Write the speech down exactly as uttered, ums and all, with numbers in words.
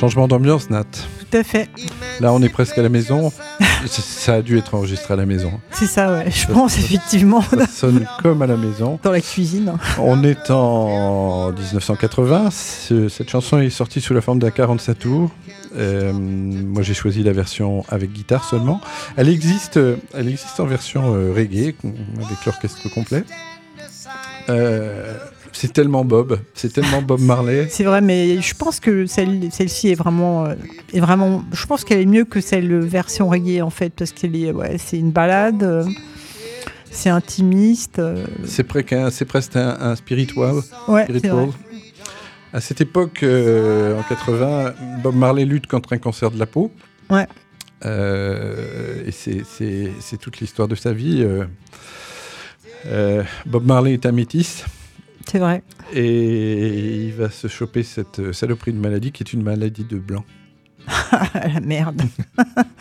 Changement d'ambiance, Nat. Tout à fait. Là, on est presque à la maison. Ça a dû être enregistré à la maison. C'est ça, ouais. Je pense, effectivement. Ça sonne comme à la maison. Dans la cuisine. On est en dix-neuf cent quatre-vingts. Ce, cette chanson est sortie sous la forme d'un quarante-sept tours. Euh, moi, j'ai choisi la version avec guitare seulement. Elle existe, elle existe en version euh, reggae, avec l'orchestre complet. Euh, c'est tellement Bob, c'est tellement Bob Marley. C'est vrai, mais je pense que celle, celle-ci est vraiment, euh, est vraiment. Je pense qu'elle est mieux que celle version reggae en fait, parce qu'elle est, ouais, c'est une balade, euh, c'est intimiste. Euh... C'est, pré- c'est presque un, un spiritual. Ouais, spiritual. c'est vrai. À cette époque, euh, en quatre-vingts, Bob Marley lutte contre un cancer de la peau. Ouais. Euh, et c'est, c'est, c'est toute l'histoire de sa vie. Euh, euh, Bob Marley est un métis. C'est vrai. Et il va se choper cette saloperie de maladie qui est une maladie de blanc. La merde.